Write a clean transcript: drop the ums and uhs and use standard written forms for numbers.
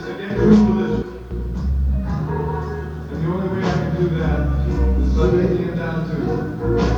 to get to religion. And the only way I can do that is by making it down to